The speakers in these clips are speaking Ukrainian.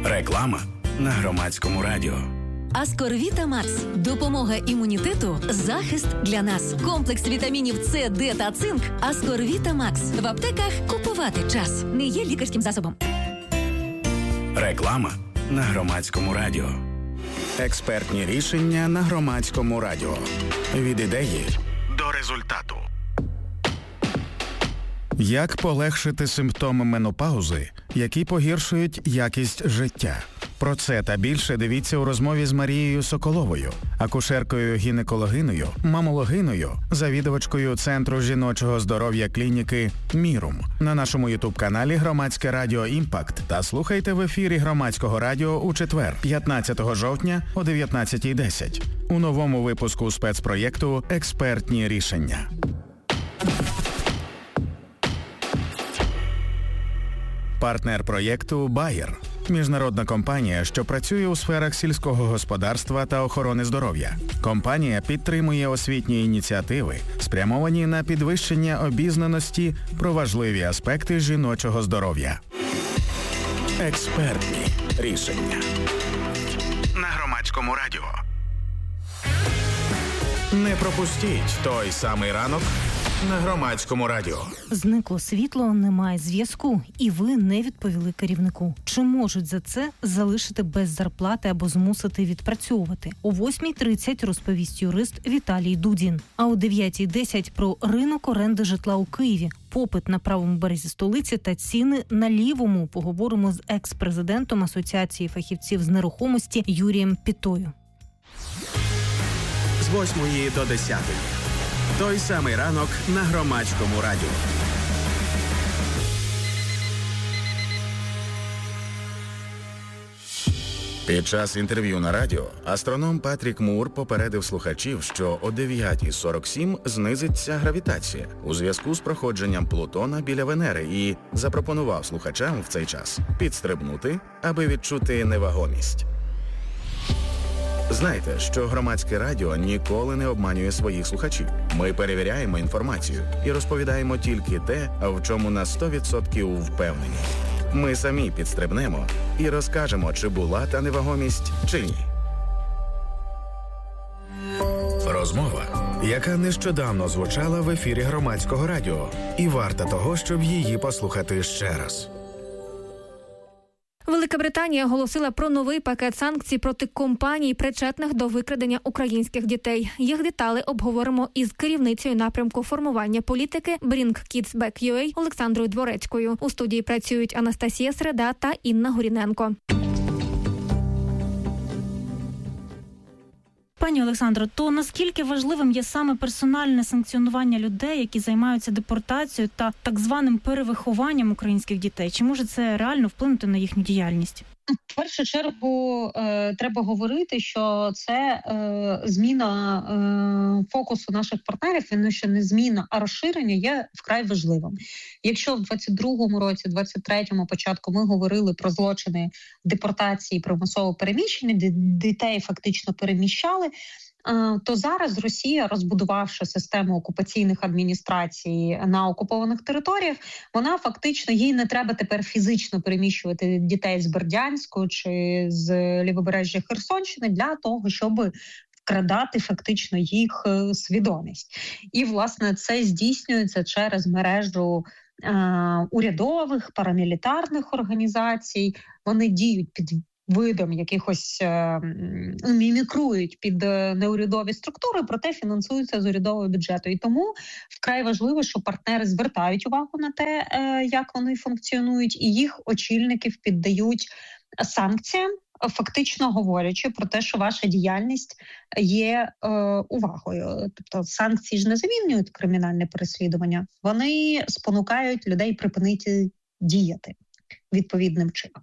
Реклама на Громадському радіо. Аскорвіта Макс. Допомога імунітету, захист для нас. Комплекс вітамінів С, Д та цинк. Аскорвіта Макс. В аптеках купувати час. Не є лікарським засобом. Реклама на Громадському радіо. Експертні рішення на Громадському радіо. Від ідеї до результату. Як полегшити симптоми менопаузи, які погіршують якість життя? Про це та більше дивіться у розмові з Марією Соколовою, акушеркою-гінекологиною, мамологиною, завідувачкою Центру жіночого здоров'я клініки «Мірум» на нашому ютуб-каналі «Громадське радіо Імпакт» та слухайте в ефірі Громадського радіо у четвер, 15 жовтня о 19:10 у новому випуску спецпроєкту «Експертні рішення». Партнер проєкту «Байер» – міжнародна компанія, що працює у сферах сільського господарства та охорони здоров'я. Компанія підтримує освітні ініціативи, спрямовані на підвищення обізнаності про важливі аспекти жіночого здоров'я. Експертні рішення на Громадському радіо. Не пропустіть той самий ранок на Громадському радіо. Зникло світло, немає зв'язку, і ви не відповіли керівнику. Чи можуть за це залишити без зарплати або змусити відпрацьовувати? О 8:30 розповість юрист Віталій Дудін. А о 9:10 про ринок оренди житла у Києві, попит на правому березі столиці та ціни на лівому поговоримо з екс-президентом Асоціації фахівців з нерухомості Юрієм Пітою. З 8 до 10. Той самий ранок на Громадському радіо. Під час інтерв'ю на радіо астроном Патрік Мур попередив слухачів, що о 9:47 знизиться гравітація у зв'язку з проходженням Плутона біля Венери і запропонував слухачам в цей час підстрибнути, аби відчути невагомість. Знайте, що Громадське радіо ніколи не обманює своїх слухачів. Ми перевіряємо інформацію і розповідаємо тільки те, в чому на 100% впевнені. Ми самі підстрибнемо і розкажемо, чи була та невагомість, чи ні. Розмова, яка нещодавно звучала в ефірі Громадського радіо, і варта того, щоб її послухати ще раз. Велика Британія оголосила про новий пакет санкцій проти компаній, причетних до викрадення українських дітей. Їх деталі обговоримо із керівницею напрямку формування політики Bring Kids Back UA Олександрою Дворецькою. У студії працюють Анастасія Среда та Інна Гуріненко. Пані Олександро, то наскільки важливим є саме персональне санкціонування людей, які займаються депортацією та так званим перевихованням українських дітей? Чи може це реально вплинути на їхню діяльність? В першу чергу треба говорити, що це зміна фокусу наших партнерів, він ще не зміна, а розширення є вкрай важливим. Якщо в 22-му році, 23-му початку ми говорили про злочини депортації, примусового переміщення, де дітей фактично переміщали, то зараз Росія, розбудувавши систему окупаційних адміністрацій на окупованих територіях, вона фактично, їй не треба тепер фізично переміщувати дітей з Бердянську чи з лівобережжя Херсонщини для того, щоб вкрадати фактично їх свідомість. І, власне, це здійснюється через мережу урядових, парамілітарних організацій. Вони діють під видом якихось мімікрують під неурядові структури, проте фінансуються з урядового бюджету. І тому вкрай важливо, що партнери звертають увагу на те, як вони функціонують, і їх очільників піддають санкціям, фактично говорячи про те, що ваша діяльність є увагою. Тобто санкції ж не замінюють кримінальне переслідування, вони спонукають людей припинити діяти відповідним чином.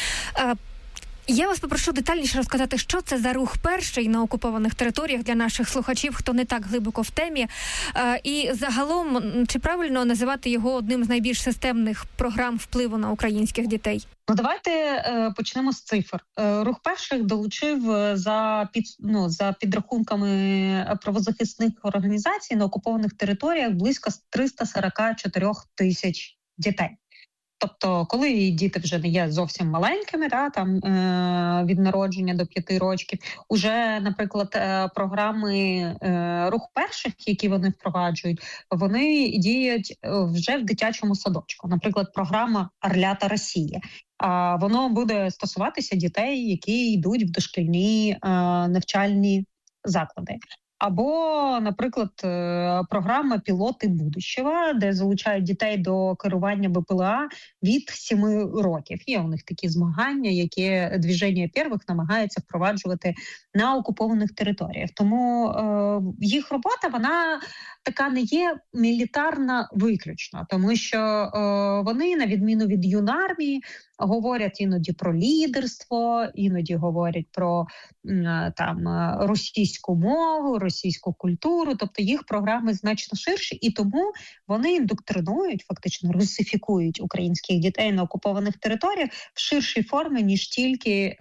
Я вас попрошу детальніше розказати, що це за рух перший на окупованих територіях для наших слухачів, хто не так глибоко в темі. І загалом, чи правильно називати його одним з найбільш системних програм впливу на українських дітей? Ну, давайте почнемо з цифр. Рух перших долучив за підрахунками правозахисних організацій на окупованих територіях близько 344 тисяч дітей. Тобто, коли діти вже не є зовсім маленькими, від народження до 5 років, уже, наприклад, програми «Рух перших», які вони впроваджують, вони діють вже в дитячому садочку. Наприклад, програма «Орлята Росії». Воно буде стосуватися дітей, які йдуть в дошкільні навчальні заклади. Або, наприклад, програма «Пілоти будущого», де залучають дітей до керування БПЛА від 7 років. Є у них такі змагання, які «Движення первих» намагається впроваджувати на окупованих територіях. Тому їх робота, вона така не є мілітарна виключно, тому що вони, на відміну від юнармії, говорять іноді про лідерство, іноді говорять про російську мову, російську культуру, тобто їх програми значно ширші, і тому вони індоктринують, фактично русифікують українських дітей на окупованих територіях в ширшій формі, ніж тільки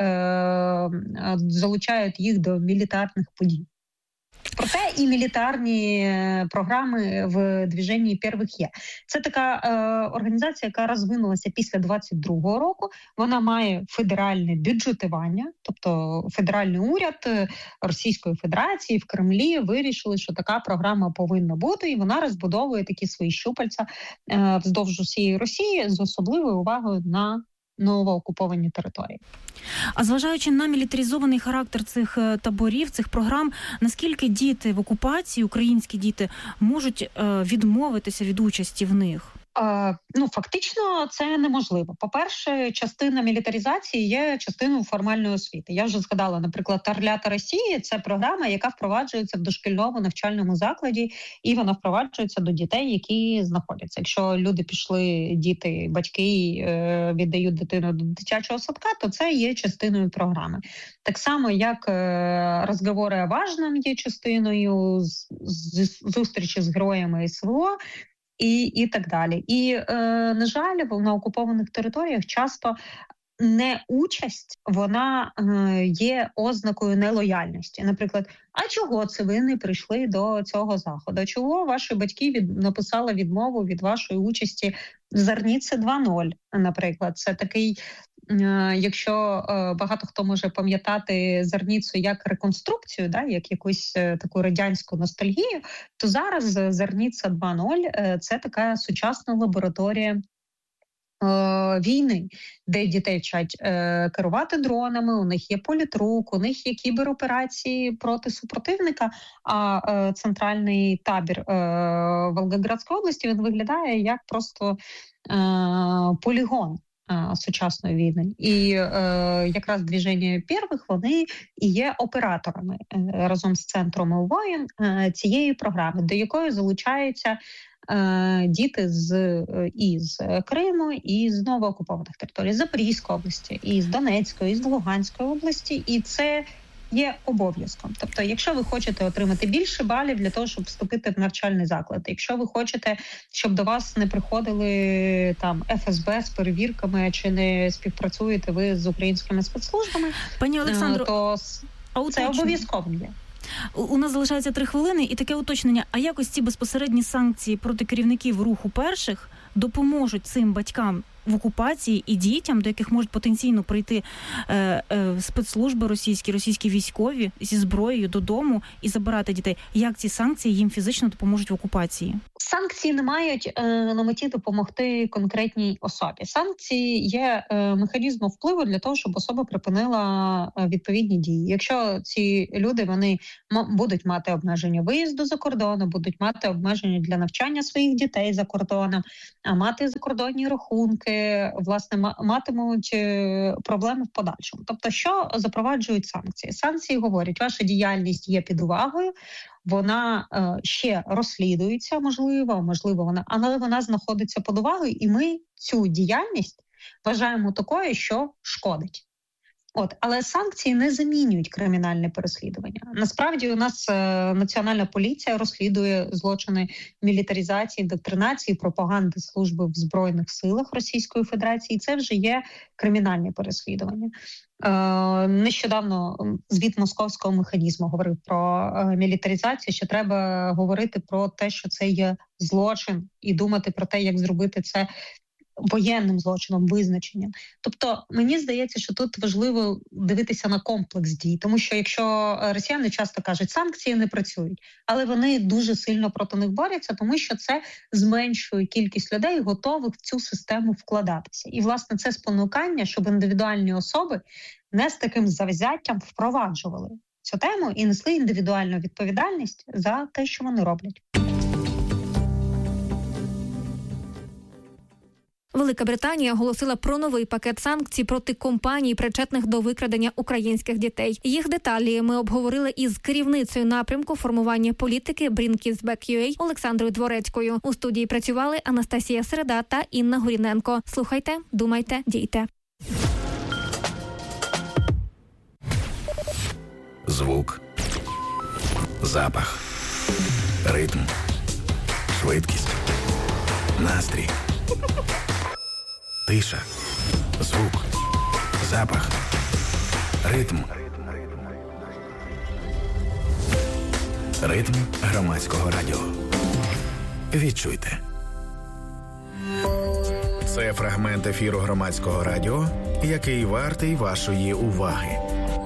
залучають їх до мілітарних подій. Проте і мілітарні програми в «Движенні первих» є. Це така організація, яка розвинулася після 22-го року. Вона має федеральне бюджетування, тобто федеральний уряд Російської Федерації в Кремлі вирішили, що така програма повинна бути, і вона розбудовує такі свої щупальця вздовж усієї Росії з особливою увагою на новоокуповані території. А зважаючи на мілітаризований характер цих таборів, цих програм, наскільки діти в окупації, українські діти, можуть відмовитися від участі в них? Фактично це неможливо. По-перше, частина мілітаризації є частиною формальної освіти. Я вже згадала, наприклад, «Орлята Росії» – це програма, яка впроваджується в дошкільному навчальному закладі, і вона впроваджується до дітей, які знаходяться. Якщо люди пішли, діти, батьки віддають дитину до дитячого садка, то це є частиною програми. Так само, як «Розговори о важном» є частиною, зустрічі з героями СВО, і так далі. І, на жаль, на окупованих територіях часто неучасть, вона є ознакою нелояльності. Наприклад, а чого це ви не прийшли до цього заходу? Чого ваші батьки написали відмову від вашої участі в Зарніці 2.0, наприклад? Це такий, якщо багато хто може пам'ятати Зарніцу як реконструкцію, як якусь таку радянську ностальгію, то зараз Зарніця 2.0 – це така сучасна лабораторія війни, де дітей вчать керувати дронами, у них є політрук, у них є кібероперації проти супротивника, а центральний табір Волгоградської області, він виглядає як просто полігон сучасної війни. І якраз «Движення первих» вони і є операторами разом з центром воїн цієї програми, до якої залучаються діти із Криму, і з новоокупованих територій, з Запорізької області, і з Донецької, і з Луганської області, і це є обов'язком. Тобто, якщо ви хочете отримати більше балів для того, щоб вступити в навчальний заклад, якщо ви хочете, щоб до вас не приходили ФСБ з перевірками, чи не співпрацюєте ви з українськими спецслужбами, пані Олександро, то це обов'язково є. У нас залишається 3 хвилини, і таке уточнення. А якось ці безпосередні санкції проти керівників руху перших допоможуть цим батькам в окупації і дітям, до яких можуть потенційно прийти спецслужби російські військові зі зброєю додому і забирати дітей? Як ці санкції їм фізично допоможуть в окупації? Санкції не мають на меті допомогти конкретній особі. Санкції є механізмом впливу для того, щоб особа припинила відповідні дії. Якщо ці люди, вони будуть мати обмеження виїзду за кордон, будуть мати обмеження для навчання своїх дітей за кордоном, мати закордонні рахунки, власне, матимуть проблеми в подальшому. Тобто, що запроваджують санкції? Санкції говорять, ваша діяльність є під увагою, вона ще розслідується, можливо вона, але вона знаходиться під увагою, і ми цю діяльність вважаємо такою, що шкодить. Але санкції не замінюють кримінальне переслідування. Насправді у нас Національна поліція розслідує злочини мілітаризації, індоктринації, пропаганди служби в Збройних силах Російської Федерації. І це вже є кримінальне переслідування. Нещодавно звіт московського механізму говорив про мілітаризацію, що треба говорити про те, що це є злочин, і думати про те, як зробити це воєнним злочином, визначенням. Тобто, мені здається, що тут важливо дивитися на комплекс дій, тому що якщо росіяни часто кажуть, санкції не працюють, але вони дуже сильно проти них борються, тому що це зменшує кількість людей, готових в цю систему вкладатися. І, власне, це спонукання, щоб індивідуальні особи не з таким завзяттям впроваджували цю тему і несли індивідуальну відповідальність за те, що вони роблять. Велика Британія оголосила про новий пакет санкцій проти компаній, причетних до викрадення українських дітей. Їх деталі ми обговорили із керівницею напрямку формування політики Bring Kids Back UA Олександрою Дворецькою. У студії працювали Анастасія Середа та Інна Гуріненко. Слухайте, думайте, дійте. Звук, запах, ритм, швидкість, настрій, тиша, звук, запах, ритм. Ритм громадського радіо. Відчуйте. Це фрагмент ефіру громадського радіо, який вартий вашої уваги.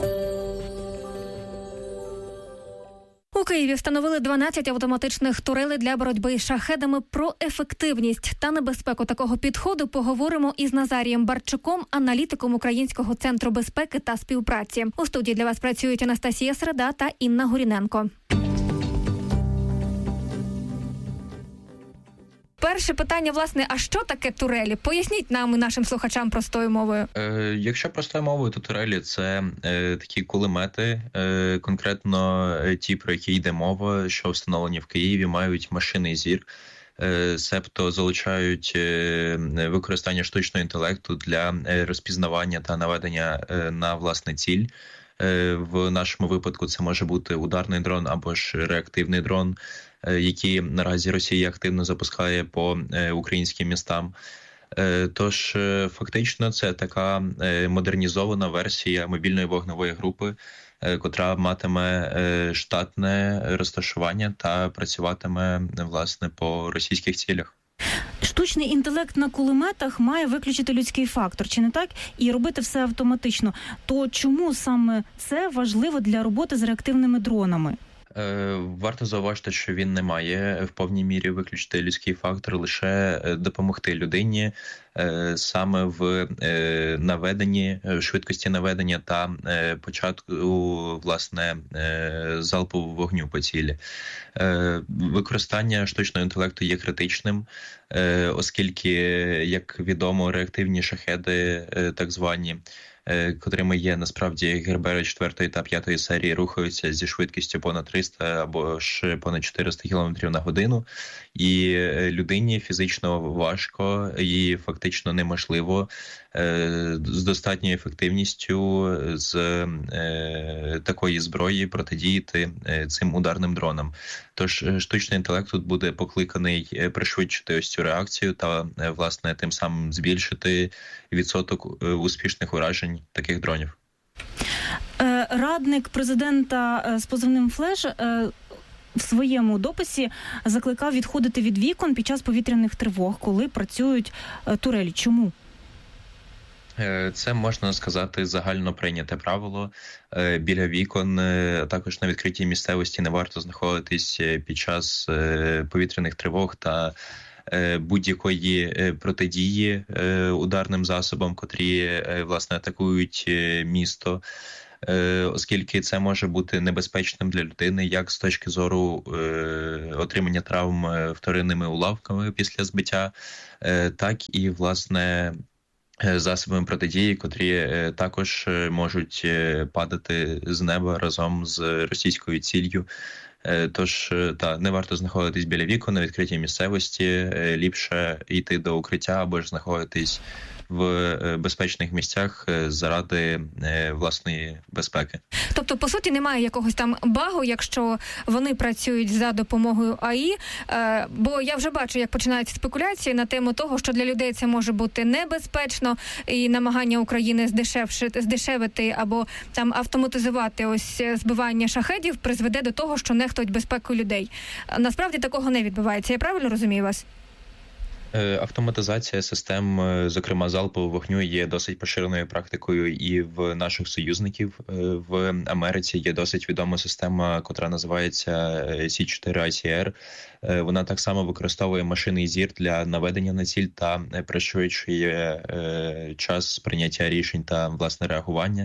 У Києві встановили 12 автоматичних турелей для боротьби з шахедами. Про ефективність та небезпеку такого підходу поговоримо із Назарієм Барчуком, аналітиком Українського центру безпеки та співпраці. У студії для вас працюють Анастасія Середа та Інна Гуріненко. Перше питання, власне, а що таке турелі? Поясніть нам і нашим слухачам простою мовою. Якщо простою мовою, то турелі – це такі кулемети, конкретно ті, про які йде мова, що встановлені в Києві, мають машинний зір, себто залучають використання штучного інтелекту для розпізнавання та наведення на власне ціль. В нашому випадку це може бути ударний дрон або ж реактивний дрон, які наразі Росія активно запускає по українським містам. Тож фактично це така модернізована версія мобільної вогневої групи, котра матиме штатне розташування та працюватиме, власне, по російських цілях. Штучний інтелект на кулеметах має виключити людський фактор, чи не так? І робити все автоматично. То чому саме це важливо для роботи з реактивними дронами? Варто зауважити, що він не має в повній мірі виключити людський фактор, лише допомогти людині саме в наведенні, швидкості наведення та початку, власне, залпового вогню по цілі. Використання штучного інтелекту є критичним, оскільки, як відомо, реактивні шахеди, так звані, котрими є насправді Гербери 4 та 5 серії, рухаються зі швидкістю понад 300 або ж понад 400 км на годину, і людині фізично важко і фактично неможливо з достатньою ефективністю з такої зброї протидіяти цим ударним дронам. Тож штучний інтелект тут буде покликаний пришвидшити ось цю реакцію та, власне, тим самим збільшити відсоток успішних уражень таких дронів. Радник президента з позивним «Флеш» в своєму дописі закликав відходити від вікон під час повітряних тривог, коли працюють турелі. Чому? Це, можна сказати, загально прийняте правило. Біля вікон, а також на відкритій місцевості не варто знаходитись під час повітряних тривог та будь-якої протидії ударним засобам, котрі, власне, атакують місто, оскільки це може бути небезпечним для людини як з точки зору отримання травм вторинними уламками після збиття, так і, власне, засобами протидії, котрі також можуть падати з неба разом з російською ціллю. Тож, не варто знаходитись біля вікон на відкритій місцевості, ліпше йти до укриття або ж знаходитись в безпечних місцях заради власної безпеки. Тобто, по суті, немає якогось там багу, якщо вони працюють за допомогою АІ, бо я вже бачу, як починаються спекуляції на тему того, що для людей це може бути небезпечно, і намагання України здешевити або там автоматизувати ось збивання шахедів призведе до того, що нехтують безпекою людей. Насправді такого не відбувається. Я правильно розумію вас? Автоматизація систем, зокрема залпового вогню, є досить поширеною практикою і в наших союзників. В Америці є досить відома система, котра називається C4ICR. Вона так само використовує машинний зір для наведення на ціль та пришвидшує час прийняття рішень та, власне, реагування.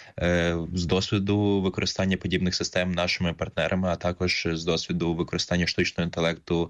З досвіду використання подібних систем нашими партнерами, а також з досвіду використання штучного інтелекту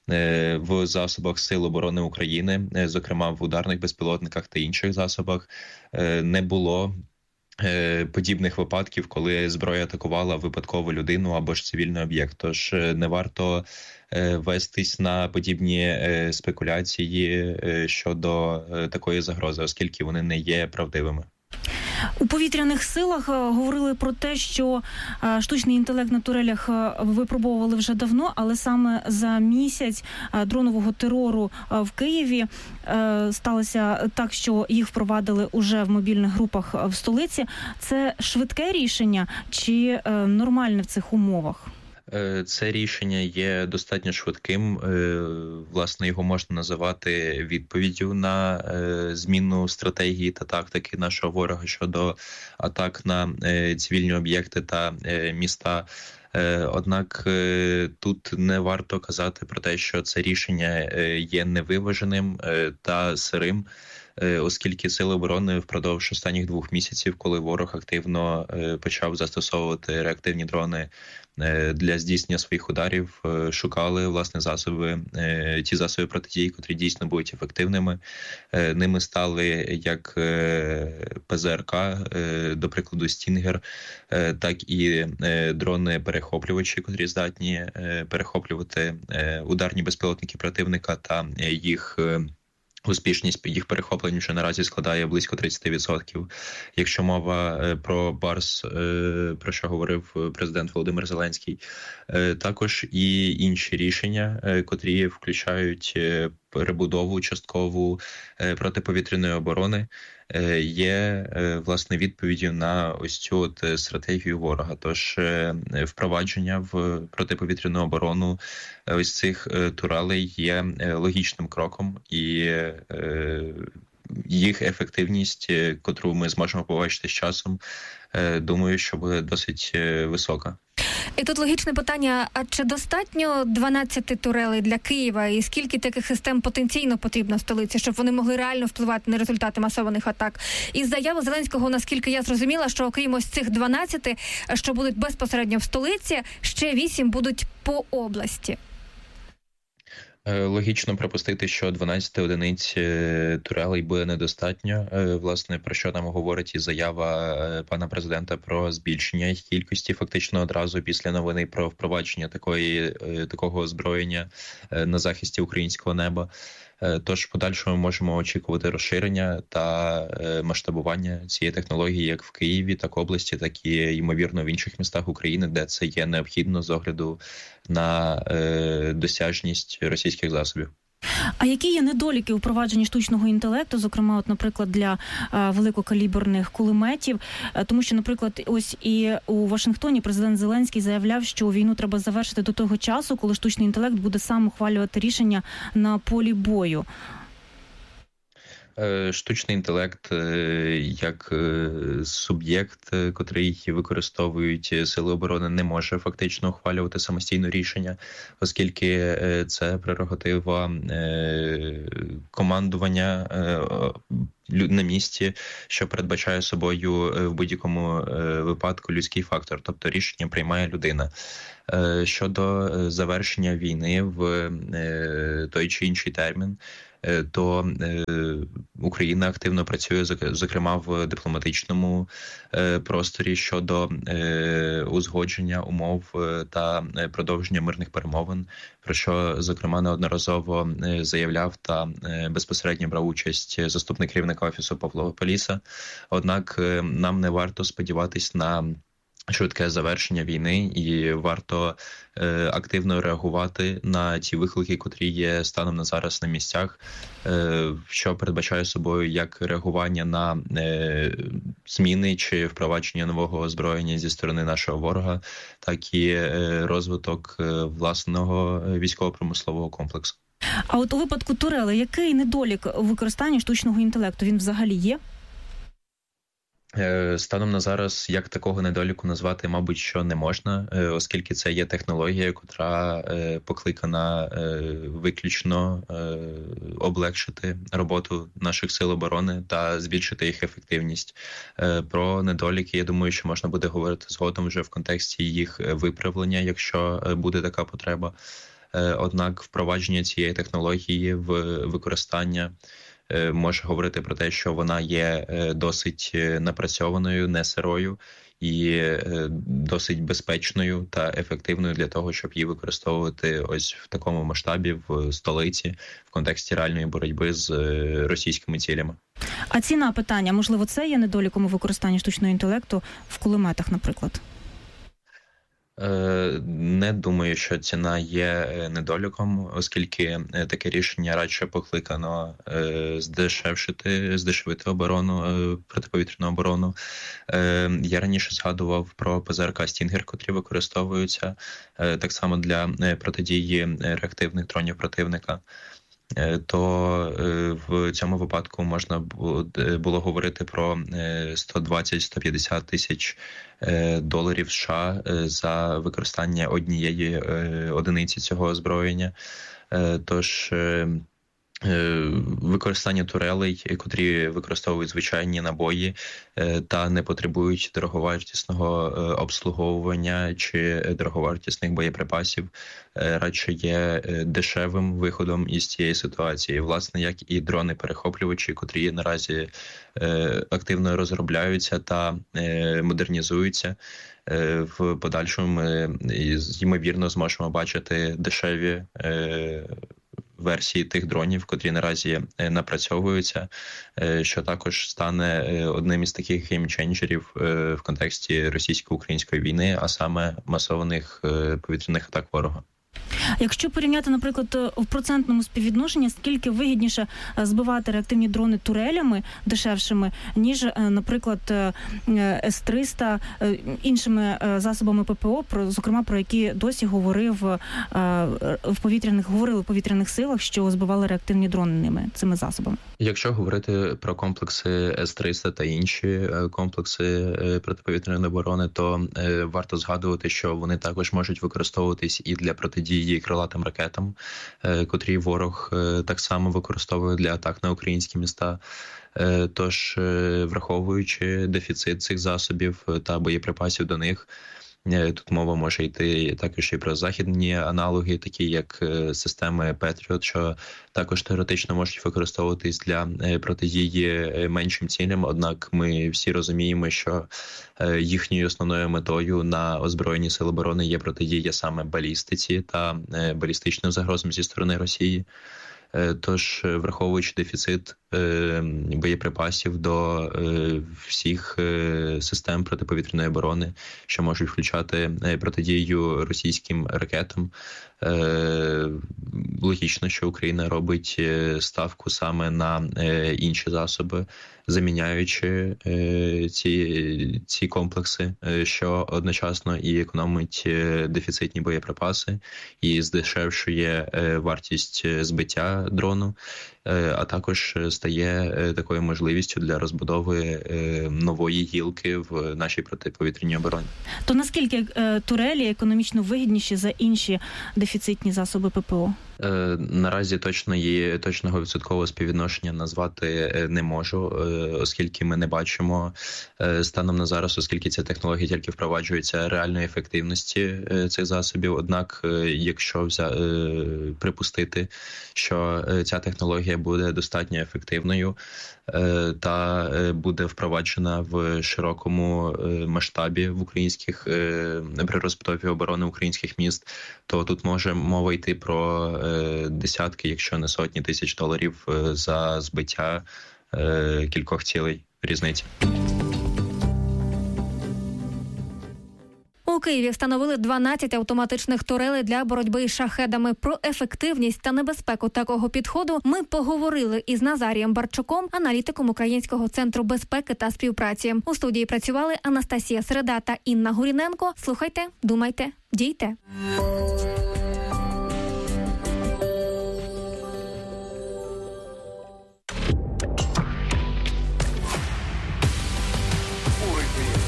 в засобах Сил оборони України, зокрема в ударних безпілотниках та інших засобах, не було подібних випадків, коли зброя атакувала випадкову людину або ж цивільний об'єкт. Тож не варто вестись на подібні спекуляції щодо такої загрози, оскільки вони не є правдивими. У повітряних силах говорили про те, що штучний інтелект на турелях випробовували вже давно, але саме за місяць дронового терору в Києві сталося так, що їх впровадили уже в мобільних групах в столиці. Це швидке рішення чи нормальне в цих умовах? Це рішення є достатньо швидким. Власне, його можна називати відповіддю на зміну стратегії та тактики нашого ворога щодо атак на цивільні об'єкти та міста. Однак тут не варто казати про те, що це рішення є невиваженим та сирим, оскільки Сили оборони впродовж останніх 2 місяців, коли ворог активно почав застосовувати реактивні дрони для здійснення своїх ударів, шукали, власне, ті засоби протидії, котрі дійсно будуть ефективними. Ними стали як ПЗРК, до прикладу, Стінгер, так і дрони-перехоплювачі, котрі здатні перехоплювати ударні безпілотники противника, та їх успішність їх перехоплень вже наразі складає близько 30%. Якщо мова про БАРС, про що говорив президент Володимир Зеленський, також і інші рішення, котрі включають перебудову часткову протиповітряної оборони, є, власне, відповіддю на ось цю стратегію ворога. Тож впровадження в протиповітряну оборону ось цих турелей є логічним кроком, і їх ефективність, котру ми зможемо побачити з часом, думаю, що буде досить висока. І тут логічне питання, а чи достатньо 12 турелей для Києва, і скільки таких систем потенційно потрібно столиці, щоб вони могли реально впливати на результати масованих атак? І заява Зеленського, наскільки я зрозуміла, що окрім ось цих 12, що будуть безпосередньо в столиці, ще 8 будуть по області. Логічно припустити, що 12 одиниць турелей буде недостатньо. Власне, про що нам говорить і заява пана президента про збільшення їх кількості фактично одразу після новини про впровадження такого озброєння на захисті українського неба. Тож в подальшому можемо очікувати розширення та масштабування цієї технології як в Києві, так в області, так і, ймовірно, в інших містах України, де це є необхідно з огляду на досяжність російських засобів. А які є недоліки у впровадженні штучного інтелекту, зокрема, от, наприклад, для великокаліберних кулеметів? Тому що, наприклад, ось і у Вашингтоні президент Зеленський заявляв, що війну треба завершити до того часу, коли штучний інтелект буде сам ухвалювати рішення на полі бою. Штучний інтелект як суб'єкт, котрий використовують Сили оборони, не може фактично ухвалювати самостійно рішення, оскільки це прерогатива командування на місці, що передбачає собою в будь-якому випадку людський фактор, тобто рішення приймає людина. Щодо завершення війни в той чи інший термін, то Україна активно працює, зокрема, в дипломатичному просторі щодо узгодження умов та продовження мирних перемовин, про що, зокрема, неодноразово заявляв та безпосередньо брав участь заступник керівника Офісу Павло Поліса. Однак нам не варто сподіватись на швидке завершення війни, і варто активно реагувати на ті виклики, котрі є станом на зараз на місцях, що передбачає собою як реагування на зміни чи впровадження нового озброєння зі сторони нашого ворога, так і розвиток власного військово-промислового комплексу. А от у випадку турели, який недолік у використанні штучного інтелекту? Він взагалі є? Станом на зараз як такого недоліку назвати, мабуть, що не можна, оскільки це є технологія, котра покликана виключно облегшити роботу наших сил оборони та збільшити їх ефективність. Про недоліки, я думаю, що можна буде говорити згодом вже в контексті їх виправлення, якщо буде така потреба. Однак впровадження цієї технології в використання може говорити про те, що вона є досить напрацьованою, не сирою і досить безпечною та ефективною для того, щоб її використовувати ось в такому масштабі в столиці в контексті реальної боротьби з російськими цілями. А ціна питання, можливо, це є недоліком у використанні штучного інтелекту в кулеметах, наприклад? Не думаю, що ціна є недоліком, оскільки таке рішення радше покликано здешевити оборону, протиповітряну оборону. Я раніше згадував про ПЗРК «Стінгер», котрі використовуються так само для протидії реактивних дронів противника. То в цьому випадку можна було говорити про 120-150 тисяч доларів США за використання однієї одиниці цього озброєння. Тож використання турелей, котрі використовують звичайні набої та не потребують дороговартісного обслуговування чи дороговартісних боєприпасів, радше є дешевим виходом із цієї ситуації. Власне, як і дрони-перехоплювачі, котрі наразі активно розробляються та модернізуються. В подальшому ми, ймовірно, зможемо бачити дешеві версії тих дронів, котрі наразі напрацьовуються, що також стане одним із таких геймченджерів в контексті російсько-української війни, а саме масованих повітряних атак ворога. Якщо порівняти, наприклад, в процентному співвідношенні, скільки вигідніше збивати реактивні дрони турелями дешевшими, ніж, наприклад, С-300 іншими засобами ППО, зокрема, про які досі говорили в повітряних силах, що збивали реактивні дрони ними, цими засобами? Якщо говорити про комплекси С-300 та інші комплекси протиповітряної оборони, то варто згадувати, що вони також можуть використовуватись і для протидії крилатим ракетам, котрі ворог так само використовує для атак на українські міста. Тож, враховуючи дефіцит цих засобів та боєприпасів до них, тут мова може йти також і про західні аналоги, такі як системи Patriot, що також теоретично можуть використовуватись для протидії меншим цілям, однак ми всі розуміємо, що їхньою основною метою на озброєнні сил оборони є протидія саме балістиці та балістичним загрозам зі сторони Росії. Тож, враховуючи дефіцит боєприпасів до всіх систем протиповітряної оборони, що можуть включати протидію російським ракетам, логічно, що Україна робить ставку саме на інші засоби, заміняючи ці комплекси, що одночасно і економить дефіцитні боєприпаси, і здешевшує вартість збиття дрону, а також стає такою можливістю для розбудови нової гілки в нашій протиповітряній обороні. То наскільки турелі економічно вигідніші за інші дефіцитні засоби ППО? Наразі точного відсоткового співвідношення назвати не можу, оскільки ми не бачимо станом на зараз, оскільки ця технологія тільки впроваджується реальної ефективності цих засобів. Однак, якщо припустити, що ця технологія буде достатньо ефективною та буде впроваджена в широкому масштабі в українських при розбудові оборони українських міст, то тут може мова йти про десятки, якщо не сотні тисяч доларів за збиття кількох цілей різниці. У Києві встановили 12 автоматичних турелей для боротьби із шахедами. Про ефективність та небезпеку такого підходу ми поговорили із Назарієм Барчуком, аналітиком Українського центру безпеки та співпраці. У студії працювали Анастасія Середа та Інна Гуріненко. Слухайте, думайте, дійте.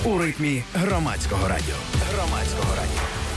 У ритмі громадського радіо.